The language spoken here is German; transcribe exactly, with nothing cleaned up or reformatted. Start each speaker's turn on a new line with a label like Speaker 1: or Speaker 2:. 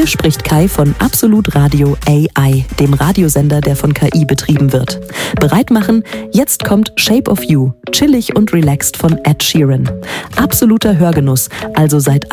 Speaker 1: Hier spricht Kai von Absolut Radio A I, dem Radiosender, der von K I betrieben wird. Bereit machen, jetzt kommt Shape of You, chillig und relaxed von Ed Sheeran. Absoluter Hörgenuss, also seid